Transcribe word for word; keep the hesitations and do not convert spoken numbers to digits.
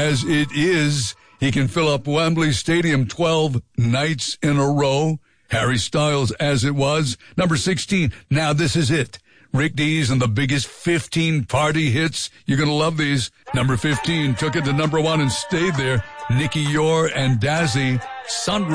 as it is. He can fill up Wembley Stadium twelve nights in a row. Harry Styles, As It Was. Number sixteen, Now This Is It. Rick Dees and the biggest fifteen party hits. You're going to love these. Number fifteen took it to number one and stayed there. Nicky Yor and Dazzy, Sunroof.